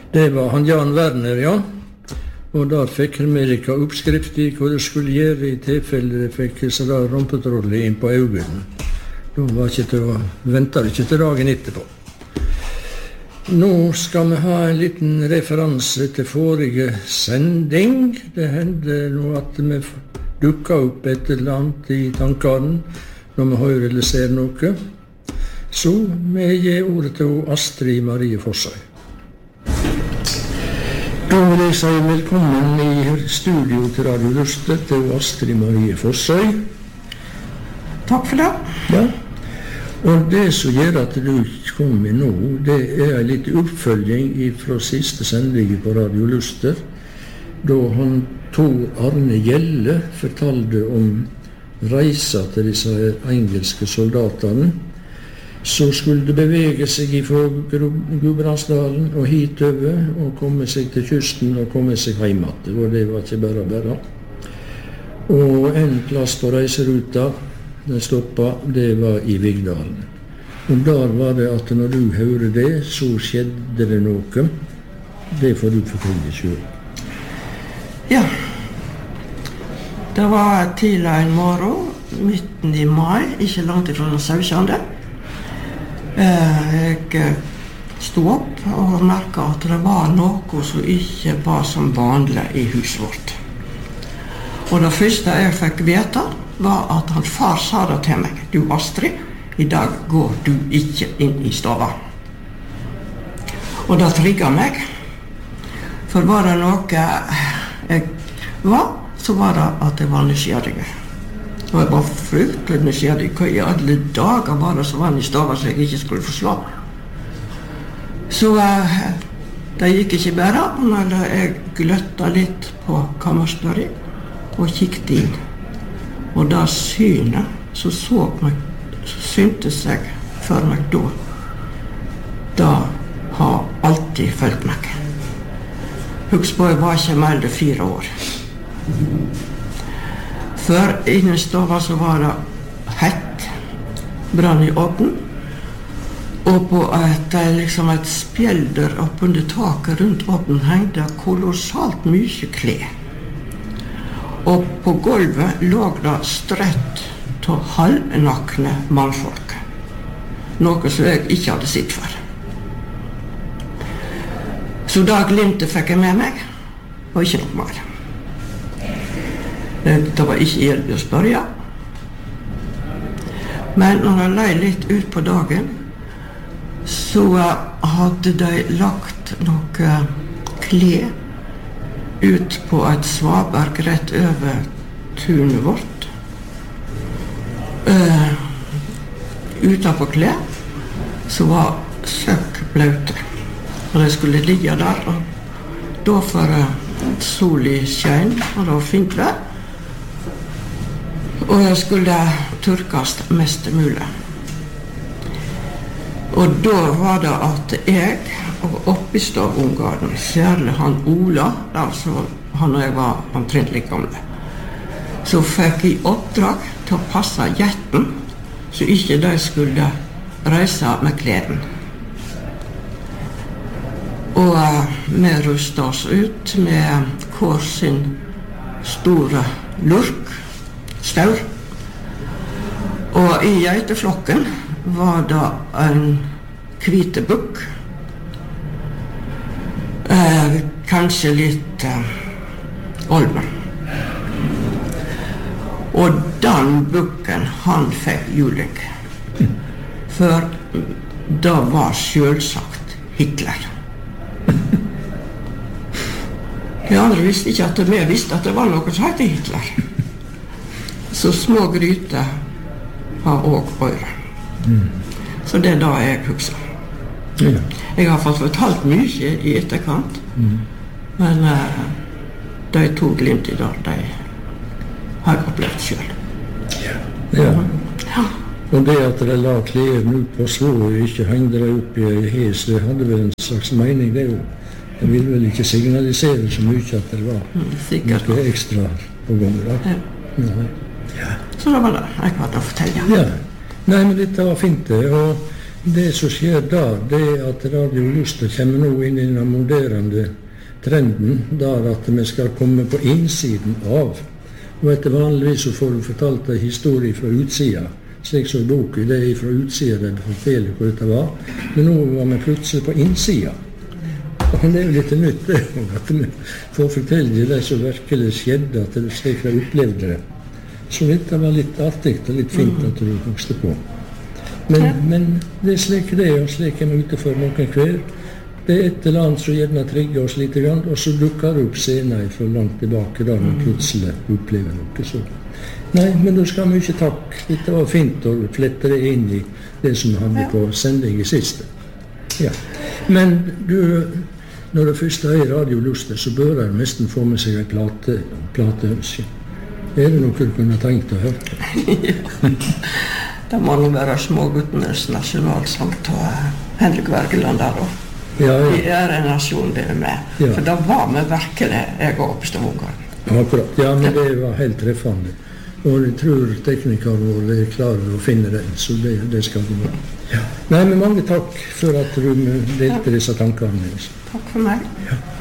Det var han Jan Werner, ja. Og der fikk Amerika oppskrift i hva det skulle gjøre i tilfelle det fikk sånn rumpetrolle inn på øynene. Da var ikke til å vente ikke til dagen etterpå. Nå skal vi ha en liten referanse til forrige sending. Det hendte nå at vi dukket opp et eller annet i tankene når vi hører eller ser noe. Så vi gir ordet til Astrid Marie Fossøy. Da vil jeg si velkommen i studio til Radio Lustet til Astrid Marie Fossøy. Takk for det. Ja. Og det som gjør at du kom med nå, det er en litt oppfølging fra siste sending på Radio Lustet, da han Tor Arne Gjelle fortalte om reisa til disse engelske soldatene, så skulle det bevege seg fra Gudbrandsdalen og hitover, og komme seg til kysten og komme seg hjem igjen. Og det var ikke bare. Og en plass på reiseruta, den stoppet, det var i Vigdalen. Og der var det at når du hører det, så skjedde det noe. Det får du fortelle selv. Ja. Det var tidlig en morgen, midten i mai, ikke langt ifra den 17. Jeg stod opp og merket at det var noe som ikke var som vanlig i huset vårt. Og det første jeg fikk vite var at han far sa det til meg: «Du Astrid, i dag går du ikke inn i stova.» Og det trigget meg. For var det noe jeg var, så var det at jeg var nysgjerrig. Og jeg var fryktelig nysgjerrig. Hva i alle dager var det som var i stova så jeg ikke skulle forslå? Så det gikk ikke bare, men jeg gløtta litt på kammerstøret og kikket inn. Og da synet, så syntes jeg for meg da har alltid følt meg. Husk på, jeg var ikke mer enn 4 år. Før innen stova så var det hett, brann i åpen, og på et spjelder oppunder taket rundt åpen hengte kolossalt mye klær. Og på gulvet lå det strøtt til halvnakne mannfolk, noe som jeg ikke hadde sett før. Så da glimtet fikk jeg med meg, og ikke noe mer. Det var ikke hjelp å spørre. Men når jeg lei litt ut på dagen, så hadde de lagt noe klær ut på et svaberg rett over tunet vårt. Utenpå klær så var søkk blaute. Og de skulle ligge der, og da for sol i skjein, og det var fint vær. Og jeg skulle tørkes mest mulig. Og da var det at jeg og oppistavungene, særlig han Ola, altså han og jeg var omtrentlig gamle, så fikk jeg oppdrag til å passe jetten, så ikke de skulle reise med kleden. Og vi rustet oss ut med hver sin store lurk, staur. Og i geiteflokken var det en hvite bukk, kanskje litt olven. Og den bukken, han fikk juling. For det var selvsagt Hitler. De andre visste ikke at vi visste at det var noe som heter Hitler. Så små gryter har også øyre. Så det er da jeg husker. Ja. Jeg har fått fortalt mye i etterkant, men de to glimt i dag, de har jeg opplevd selv. Ja. Og det at de la klærne ut på slå og ikke hengde de opp i en hes, det hadde vel en slags mening, det jo. Det ville vel ikke signalisere så mye at det var noe ekstra på gang da. Ja. Så det var det jeg hadde å fortelle. Ja. Nei, men dette var fint det, og Det som skjer da, det at Radio Luster kommer nå inn i den moderne trenden, der at vi skal komme på innsiden av. Og etter vanligvis så får du fortalt en historie fra utsida, slik som boka, det er fra utsida det forteller hvor dette var. Men nå var vi plutselig på innsida. Og det er jo litt nytt det, at vi får fortelle det som virkelig skjedde, at det slik jeg opplevde det. Så dette var litt artig og litt fint at du vokste på. Men det er slik det er, og slik er vi ute for noen hver. Det er et eller annet som gjerne trigger oss litt, og så dukker det opp senere fra langt tilbake da vi plutselig opplever noe. Så. Nei, men da skal vi ikke takke. Dette var fint å flette det inn i det som vi hadde på sending i siste. Ja. Men du, når det første er Radio Luster, så bør jeg nesten få med seg en plateønske. Er det noe du kunne tenkt å høre? Ja. Det må nå være Småguttenes nasjonalsang til Henrik Wergeland der da. Ja. Vi er en nasjon, det er med. Ja. For da var vi virkelig, jeg og Oppstad-Ungarn. Akkurat, ja, men det var helt treffende. Og jeg tror teknikeren vår er klar å finne den, så det skal du være. Ja. Nei, men mange takk for at du delte disse tankene med oss. Takk for meg. Ja.